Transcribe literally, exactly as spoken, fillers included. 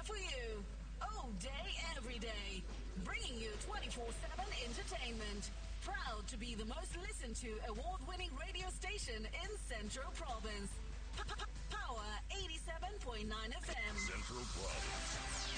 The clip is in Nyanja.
for you. All day, every day. Bringing you twenty-four seven entertainment. Proud to be the most listened to award-winning radio station in Central Province. Power eighty-seven point nine F M. Central Province.